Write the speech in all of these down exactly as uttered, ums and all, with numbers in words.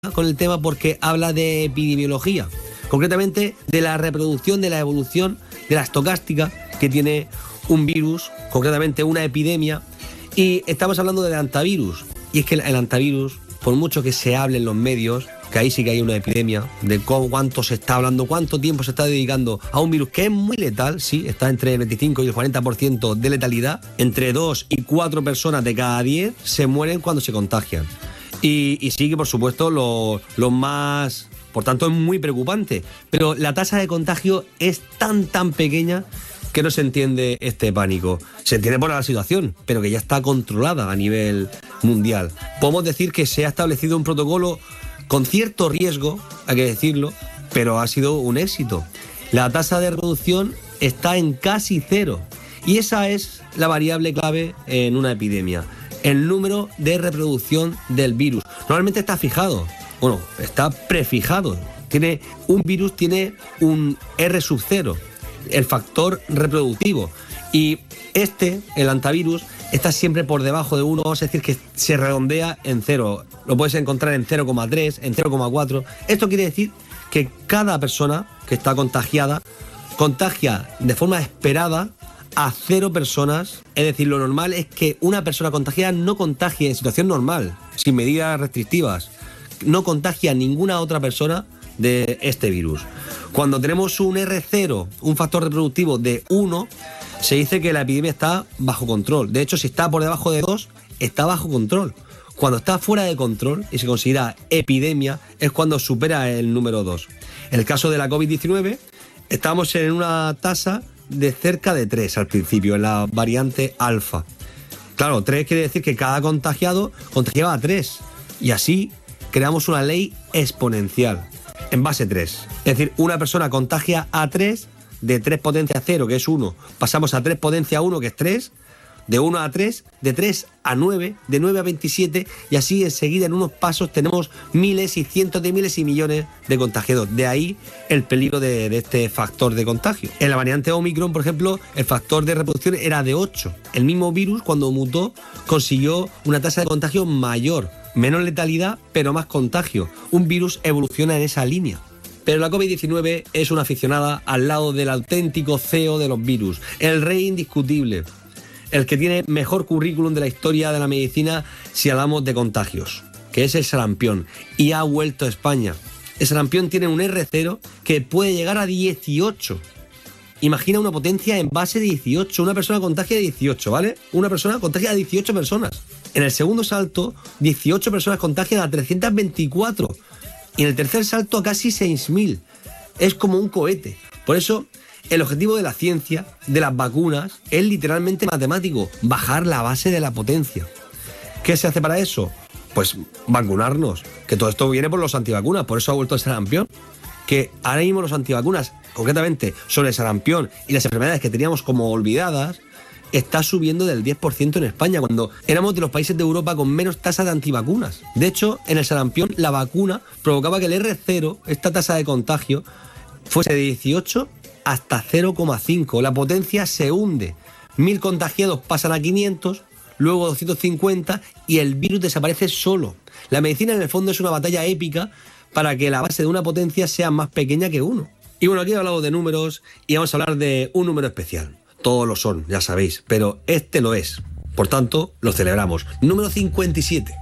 con el tema porque habla de epidemiología, concretamente de la reproducción, de la evolución, de la estocástica que tiene un virus, concretamente una epidemia, y estamos hablando del hantavirus. Y es que el hantavirus, por mucho que se hable en los medios, que ahí sí que hay una epidemia, de cómo, cuánto se está hablando, cuánto tiempo se está dedicando a un virus que es muy letal, sí, está entre el veinticinco y el cuarenta por ciento de letalidad, entre dos y cuatro personas de cada diez se mueren cuando se contagian. Y, y sí que, por supuesto, lo, lo más... Por tanto, es muy preocupante. Pero la tasa de contagio es tan, tan pequeña que no se entiende este pánico. Se entiende por la situación, pero que ya está controlada a nivel mundial. Podemos decir que se ha establecido un protocolo con cierto riesgo, hay que decirlo, pero ha sido un éxito. La tasa de reproducción está en casi cero. Y esa es la variable clave en una epidemia. El número de reproducción del virus. Normalmente está fijado, bueno, está prefijado. Tiene, un virus tiene un R sub cero, el factor reproductivo. Y este, el hantavirus, está siempre por debajo de uno, vamos a decir que se redondea en cero. Lo puedes encontrar en cero coma tres, en cero coma cuatro. Esto quiere decir que cada persona que está contagiada contagia de forma esperada a cero personas. Es decir, lo normal es que una persona contagiada no contagie en situación normal, sin medidas restrictivas, no contagia a ninguna otra persona de este virus. Cuando tenemos un R cero, un factor reproductivo de uno, se dice que la epidemia está bajo control. De hecho, si está por debajo de dos, está bajo control. Cuando está fuera de control y se considera epidemia, es cuando supera el número dos. En el caso de la COVID diecinueve, estamos en una tasa de cerca de tres al principio, en la variante alfa. Claro, tres quiere decir que cada contagiado contagiaba a tres. Y así creamos una ley exponencial, en base tres. Es decir, una persona contagia a tres, de tres potencia cero, que es uno. Pasamos a tres potencia uno, que es tres. De uno a tres, de tres a nueve, de nueve a veintisiete, y así enseguida en unos pasos tenemos miles y cientos de miles y millones de contagiados. De ahí el peligro de, de este factor de contagio. En la variante Omicron, por ejemplo, el factor de reproducción era de ocho. El mismo virus, cuando mutó, consiguió una tasa de contagio mayor, menos letalidad, pero más contagio. Un virus evoluciona en esa línea. Pero la COVID diecinueve es una aficionada al lado del auténtico C E O de los virus, el rey indiscutible, el que tiene mejor currículum de la historia de la medicina si hablamos de contagios, que es el sarampión, y ha vuelto a España. El sarampión tiene un R cero que puede llegar a dieciocho. Imagina una potencia en base de dieciocho, una persona contagia a dieciocho, ¿vale? Una persona contagia a dieciocho personas. En el segundo salto, dieciocho personas contagian a trescientos veinticuatro, y en el tercer salto a casi seis mil. Es como un cohete. Por eso, el objetivo de la ciencia, de las vacunas, es literalmente matemático, bajar la base de la potencia. ¿Qué se hace para eso? Pues vacunarnos, que todo esto viene por los antivacunas, por eso ha vuelto el sarampión. Que ahora mismo los antivacunas, concretamente sobre el sarampión y las enfermedades que teníamos como olvidadas, está subiendo del diez por ciento en España, cuando éramos de los países de Europa con menos tasa de antivacunas. De hecho, en el sarampión la vacuna provocaba que el R cero, esta tasa de contagio, fuese de dieciocho hasta cero coma cinco. La potencia se hunde. Mil contagiados pasan a quinientos, luego doscientos cincuenta y el virus desaparece solo. La medicina en el fondo es una batalla épica para que la base de una potencia sea más pequeña que uno. Y bueno, aquí he hablado de números y vamos a hablar de un número especial. Todos lo son, ya sabéis, pero este lo es. Por tanto, lo celebramos. Número cincuenta y siete.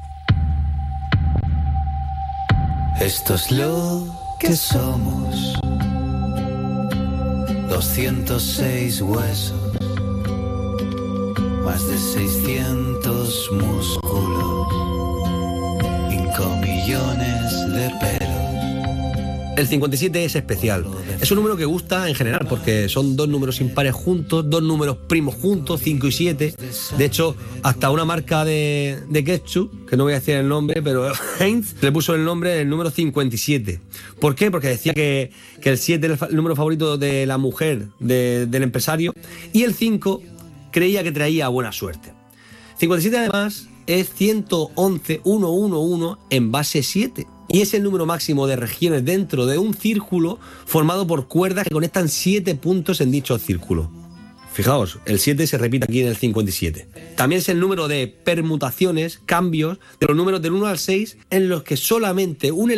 Esto es lo que somos. doscientos seis huesos, más de seiscientos músculos, cinco millones de pelos. El cincuenta y siete es especial. Es un número que gusta en general porque son dos números impares juntos, dos números primos juntos, cinco y siete. De hecho, hasta una marca de, de ketchup, que no voy a decir el nombre, pero Heinz, le puso el nombre del número cincuenta y siete. ¿Por qué? Porque decía que, que el siete era el número favorito de la mujer, de, del empresario, y el cinco creía que traía buena suerte. cincuenta y siete además es ciento once, ciento once en base siete. Y es el número máximo de regiones dentro de un círculo formado por cuerdas que conectan siete puntos en dicho círculo. Fijaos, el siete se repite aquí en el cincuenta y siete. También es el número de permutaciones, cambios de los números del uno al seis en los que solamente un